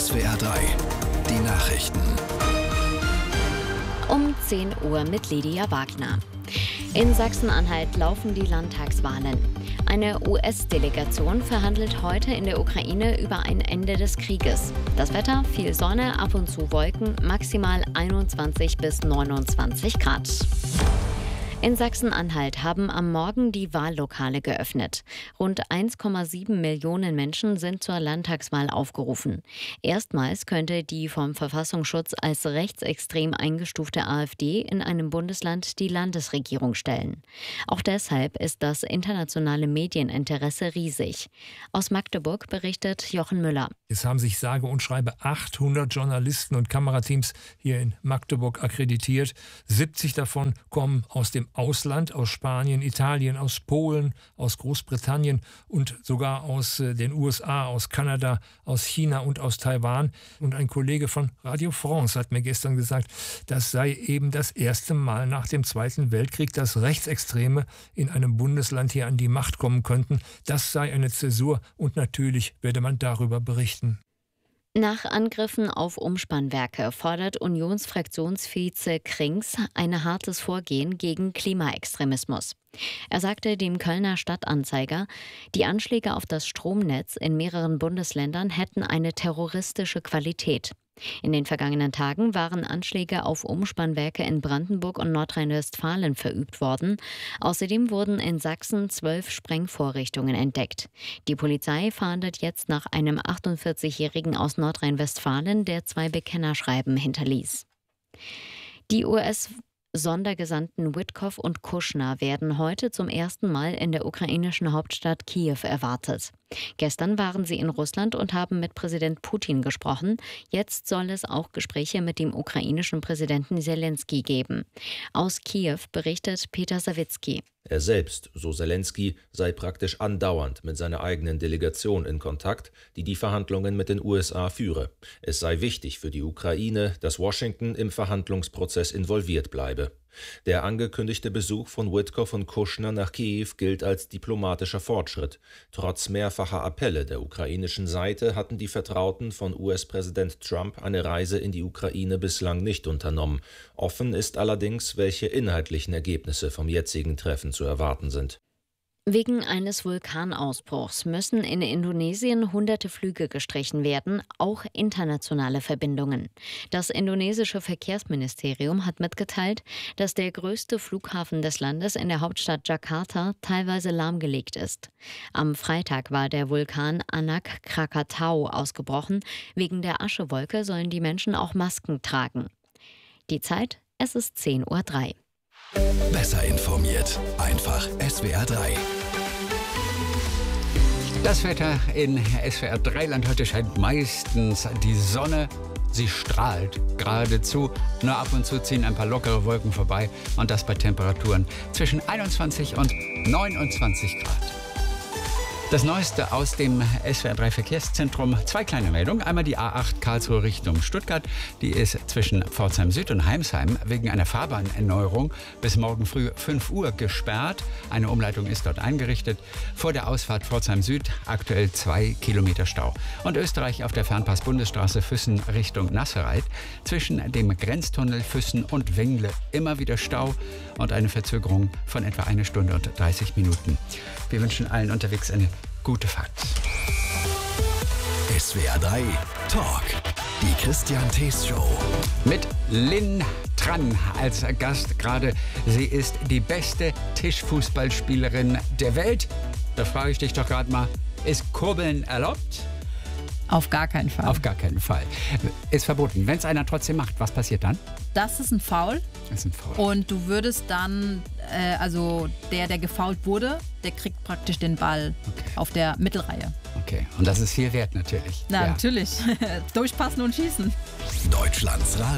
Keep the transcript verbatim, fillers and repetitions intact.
S W R drei, die Nachrichten. Um zehn Uhr mit Lydia Wagner. In Sachsen-Anhalt laufen die Landtagswahlen. Eine U S-Delegation verhandelt heute in der Ukraine über ein Ende des Krieges. Das Wetter: viel Sonne, ab und zu Wolken, maximal einundzwanzig bis neunundzwanzig Grad. In Sachsen-Anhalt haben am Morgen die Wahllokale geöffnet. Rund eins Komma sieben Millionen Menschen sind zur Landtagswahl aufgerufen. Erstmals könnte die vom Verfassungsschutz als rechtsextrem eingestufte AfD in einem Bundesland die Landesregierung stellen. Auch deshalb ist das internationale Medieninteresse riesig. Aus Magdeburg berichtet Jochen Müller. Es haben sich sage und schreibe achthundert Journalisten und Kamerateams hier in Magdeburg akkreditiert. siebzig davon kommen aus dem Ausland, aus Spanien, Italien, aus Polen, aus Großbritannien und sogar aus äh, den U S A, aus Kanada, aus China und aus Taiwan. Und ein Kollege von Radio France hat mir gestern gesagt, das sei eben das erste Mal nach dem Zweiten Weltkrieg, dass Rechtsextreme in einem Bundesland hier an die Macht kommen könnten. Das sei eine Zäsur und natürlich werde man darüber berichten. Nach Angriffen auf Umspannwerke fordert Unionsfraktionsvize Krings ein hartes Vorgehen gegen Klimaextremismus. Er sagte dem Kölner Stadtanzeiger, die Anschläge auf das Stromnetz in mehreren Bundesländern hätten eine terroristische Qualität. In den vergangenen Tagen waren Anschläge auf Umspannwerke in Brandenburg und Nordrhein-Westfalen verübt worden. Außerdem wurden in Sachsen zwölf Sprengvorrichtungen entdeckt. Die Polizei fahndet jetzt nach einem achtundvierzigjährigen aus Nordrhein-Westfalen, der zwei Bekennerschreiben hinterließ. Die U S Sondergesandten Witkow und Kushner werden heute zum ersten Mal in der ukrainischen Hauptstadt Kiew erwartet. Gestern waren sie in Russland und haben mit Präsident Putin gesprochen. Jetzt soll es auch Gespräche mit dem ukrainischen Präsidenten Selenskyj geben. Aus Kiew berichtet Peter Sawicki. Er selbst, so Selenskyj, sei praktisch andauernd mit seiner eigenen Delegation in Kontakt, die die Verhandlungen mit den U S A führe. Es sei wichtig für die Ukraine, dass Washington im Verhandlungsprozess involviert bleibe. Der angekündigte Besuch von Witkow und Kushner nach Kiew gilt als diplomatischer Fortschritt. Trotz mehrfacher Appelle der ukrainischen Seite hatten die Vertrauten von U S-Präsident Trump eine Reise in die Ukraine bislang nicht unternommen. Offen ist allerdings, welche inhaltlichen Ergebnisse vom jetzigen Treffen zu erwarten sind. Wegen eines Vulkanausbruchs müssen in Indonesien hunderte Flüge gestrichen werden, auch internationale Verbindungen. Das indonesische Verkehrsministerium hat mitgeteilt, dass der größte Flughafen des Landes in der Hauptstadt Jakarta teilweise lahmgelegt ist. Am Freitag war der Vulkan Anak Krakatau ausgebrochen. Wegen der Aschewolke sollen die Menschen auch Masken tragen. Die Zeit: es ist zehn Uhr drei. Besser informiert, einfach S W R drei. Das Wetter in S W R drei Land. Heute scheint meistens die Sonne. Sie strahlt geradezu. Nur ab und zu ziehen ein paar lockere Wolken vorbei. Und das bei Temperaturen zwischen einundzwanzig und neunundzwanzig Grad. Das Neueste aus dem S W R drei Verkehrszentrum. Zwei kleine Meldungen. Einmal die A acht Karlsruhe Richtung Stuttgart. Die ist zwischen Pforzheim Süd und Heimsheim wegen einer Fahrbahnerneuerung bis morgen früh fünf Uhr gesperrt. Eine Umleitung ist dort eingerichtet. Vor der Ausfahrt Pforzheim Süd aktuell zwei Kilometer Stau. Und Österreich auf der Fernpass-Bundesstraße Füssen Richtung Nassereit. Zwischen dem Grenztunnel Füssen und Wengle immer wieder Stau und eine Verzögerung von etwa eine Stunde und dreißig Minuten. Wir wünschen allen unterwegs eine gute Fahrt. S W R drei Talk. Die Christian Thees Show. Mit Lynn Tran als Gast gerade. Sie ist die beste Tischfußballspielerin der Welt. Da frage ich dich doch gerade mal, ist Kurbeln erlaubt? Auf gar keinen Fall. Auf gar keinen Fall. Ist verboten. Wenn es einer trotzdem macht, was passiert dann? Das ist ein Foul. Das ist ein Foul. Und du würdest dann, äh, also der, der gefoult wurde, der kriegt praktisch den Ball okay. auf der Mittelreihe. Okay, und das ist viel wert natürlich. Na, ja. natürlich. Durchpassen und schießen. Deutschlands Radio.